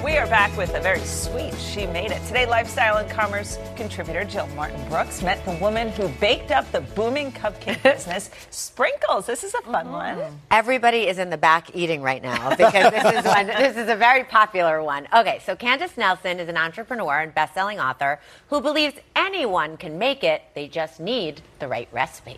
We are back with a very sweet She Made It. Today, lifestyle and commerce contributor Jill Martin Brooks met the woman who baked up the booming cupcake business, Sprinkles. This is a fun one. Everybody is in the back eating right now because this is a very popular one. Okay, so Candace Nelson is an entrepreneur and best-selling author who believes anyone can make it. They just need the right recipe.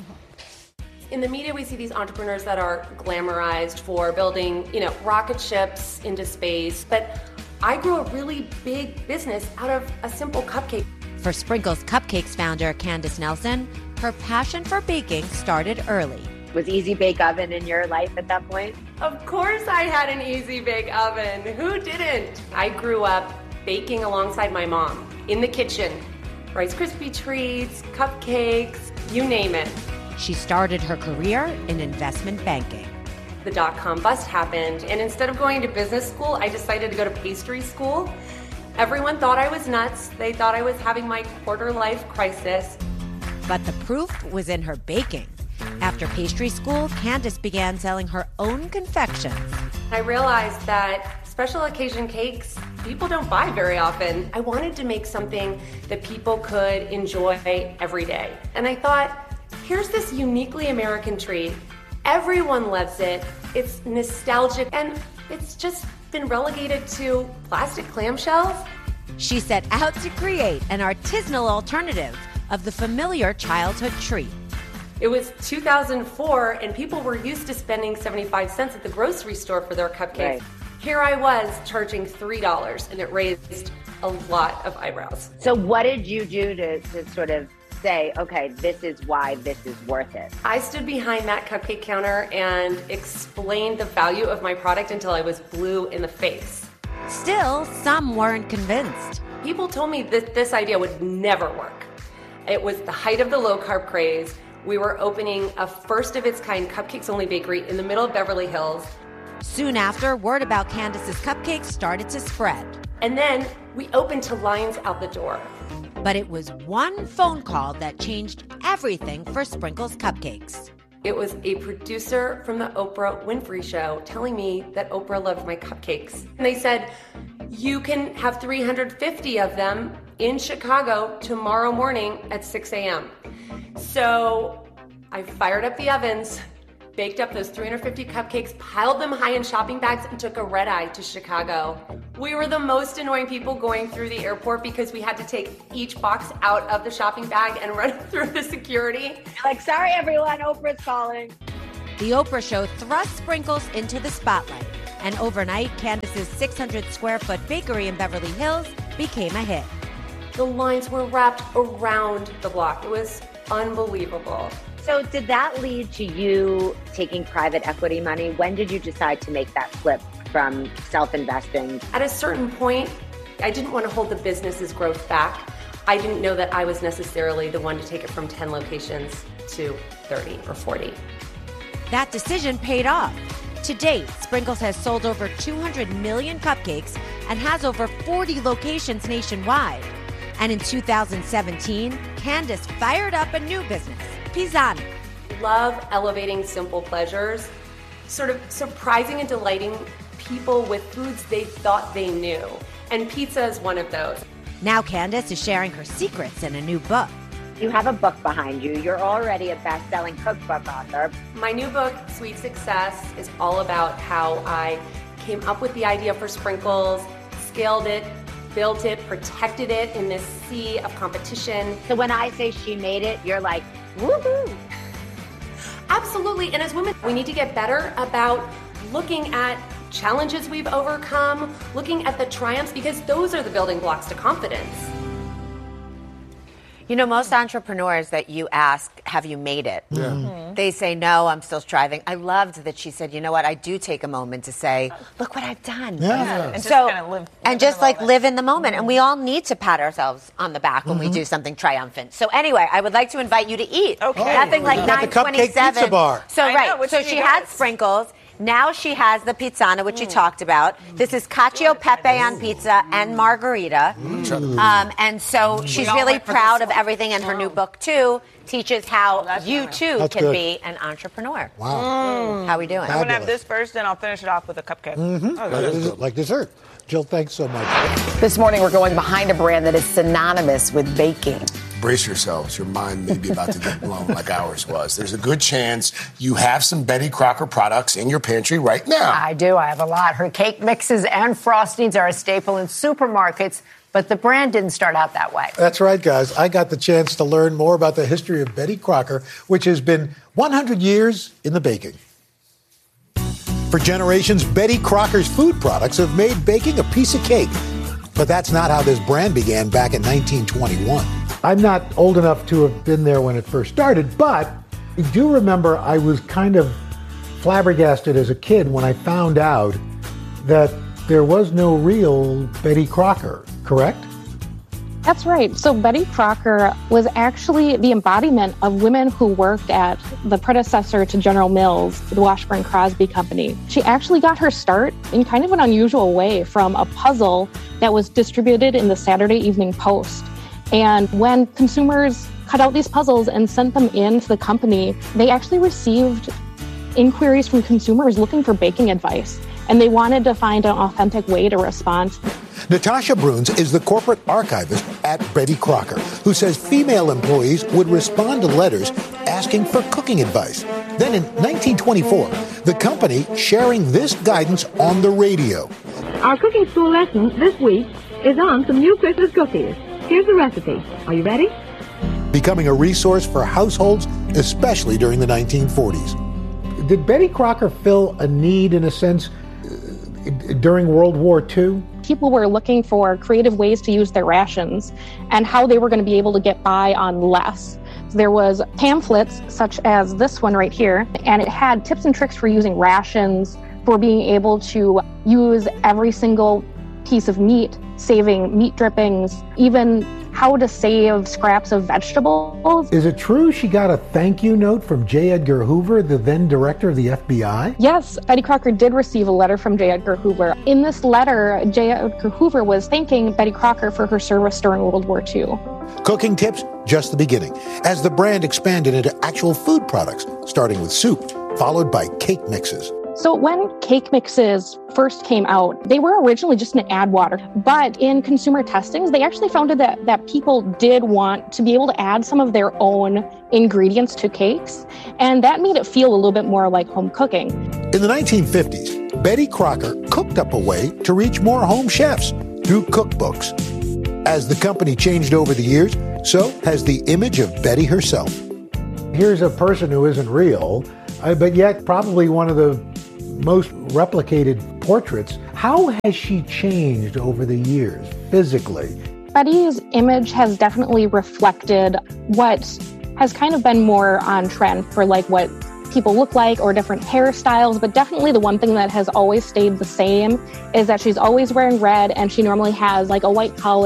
In the media, we see these entrepreneurs that are glamorized for building, rocket ships into space. But I grew a really big business out of a simple cupcake. For Sprinkles Cupcakes founder Candace Nelson, her passion for baking started early. Was Easy Bake Oven in your life at that point? Of course I had an Easy Bake Oven. Who didn't? I grew up baking alongside my mom in the kitchen. Rice Krispie treats, cupcakes, you name it. She started her career in investment banking. The dot-com bust happened, and instead of going to business school, I decided to go to pastry school. Everyone thought I was nuts. They thought I was having my quarter-life crisis. But the proof was in her baking. After pastry school, Candace began selling her own confections. I realized that special occasion cakes, people don't buy very often. I wanted to make something that people could enjoy every day. And I thought, here's this uniquely American treat. Everyone loves it. It's nostalgic, and it's just been relegated to plastic clamshells. She set out to create an artisanal alternative of the familiar childhood treat. It was 2004, and people were used to spending 75 cents at the grocery store for their cupcakes. Right. Here I was charging $3, and it raised a lot of eyebrows. So what did you do to sort of say, okay, this is why this is worth it? I stood behind that cupcake counter and explained the value of my product until I was blue in the face. Still, some weren't convinced. People told me that this idea would never work. It was the height of the low-carb craze. We were opening a first-of-its-kind cupcakes-only bakery in the middle of Beverly Hills. Soon after, word about Candace's cupcakes started to spread. And then we opened to lines out the door. But it was one phone call that changed everything for Sprinkles Cupcakes. It was a producer from the Oprah Winfrey Show telling me that Oprah loved my cupcakes. And they said, you can have 350 of them in Chicago tomorrow morning at 6 a.m. So I fired up the ovens, baked up those 350 cupcakes, piled them high in shopping bags, and took a red eye to Chicago. We were the most annoying people going through the airport because we had to take each box out of the shopping bag and run through the security. Like, sorry everyone, Oprah's calling. The Oprah Show thrust Sprinkles into the spotlight, and overnight, Candace's 600-square-foot bakery in Beverly Hills became a hit. The lines were wrapped around the block. It was unbelievable. So did that lead to you taking private equity money? When did you decide to make that flip from self-investing? At a certain point, I didn't want to hold the business's growth back. I didn't know that I was necessarily the one to take it from 10 locations to 30 or 40. That decision paid off. To date, Sprinkles has sold over 200 million cupcakes and has over 40 locations nationwide. And in 2017, Candace fired up a new business, Pisani. Love elevating simple pleasures, sort of surprising and delighting people with foods they thought they knew. And pizza is one of those. Now Candace is sharing her secrets in a new book. You have a book behind you. You're already a best-selling cookbook author. My new book, Sweet Success, is all about how I came up with the idea for Sprinkles, scaled it, built it, protected it in this sea of competition. So when I say she made it, you're like, woohoo! Absolutely, and as women, we need to get better about looking at challenges we've overcome, looking at the triumphs, because those are the building blocks to confidence. You know, most entrepreneurs that you ask, have you made it? Yeah. Mm-hmm. They say, no, I'm still striving. I loved that she said, you know what, I do take a moment to say, look what I've done. Yeah. And just So, kind of live and just like live in the moment. And we all need to pat ourselves on the back when we do something triumphant. So anyway, I would like to invite you to eat. Okay. Nothing like We got the cupcake 9:27. pizza bar. So I know, right, which so one she you had got? Sprinkles. Now she has the pizzana, which you talked about. This is cacio e pepe on pizza and margarita. And so she's really proud of everything, and her new book, too, teaches how you, too, can be an entrepreneur. Wow. How are we doing? I'm going to have this first, and I'll finish it off with a cupcake. Like dessert. Jill, thanks so much. This morning, we're going behind a brand that is synonymous with baking. Brace yourselves. Your mind may be about to get blown like ours was. There's a good chance you have some Betty Crocker products in your pantry right now. I do. I have a lot. Her cake mixes and frostings are a staple in supermarkets, but the brand didn't start out that way. That's right, guys. I got the chance to learn more about the history of Betty Crocker, which has been 100 years in the baking. For generations, Betty Crocker's food products have made baking a piece of cake. But that's not how this brand began back in 1921. I'm not old enough to have been there when it first started, but I do remember I was kind of flabbergasted as a kid when I found out that there was no real Betty Crocker, correct? That's right. So Betty Crocker was actually the embodiment of women who worked at the predecessor to General Mills, the Washburn Crosby Company. She actually got her start in kind of an unusual way from a puzzle that was distributed in the Saturday Evening Post. And when consumers cut out these puzzles and sent them in to the company, they actually received inquiries from consumers looking for baking advice. And they wanted to find an authentic way to respond. Natasha Bruns is the corporate archivist at Betty Crocker, who says female employees would respond to letters asking for cooking advice. Then in 1924, the company sharing this guidance on the radio. Our cooking school lesson this week is on some new Christmas cookies. Here's the recipe. Are you ready? Becoming a resource for households, especially during the 1940s. Did Betty Crocker fill a need, in a sense, during World War II? People were looking for creative ways to use their rations and how they were going to be able to get by on less. There was pamphlets such as this one right here, and it had tips and tricks for using rations, for being able to use every single piece of meat, saving meat drippings, even how to save scraps of vegetables. Is it true she got a thank you note from J. Edgar Hoover, the then director of the FBI? Yes, Betty Crocker did receive a letter from J. Edgar Hoover. In this letter, J. Edgar Hoover was thanking Betty Crocker for her service during World War II. Cooking tips, just the beginning, as the brand expanded into actual food products, starting with soup, followed by cake mixes. So when cake mixes first came out, they were originally just an add water. But in consumer testings, they actually found that people did want to be able to add some of their own ingredients to cakes. And that made it feel a little bit more like home cooking. In the 1950s, Betty Crocker cooked up a way to reach more home chefs through cookbooks. As the company changed over the years, so has the image of Betty herself. Here's a person who isn't real, but yet probably one of the most replicated portraits. How has she changed over the years, physically? Betty's image has definitely reflected what has kind of been more on trend for like what people look like or different hairstyles, but definitely the one thing that has always stayed the same is that she's always wearing red, and she normally has like a white collar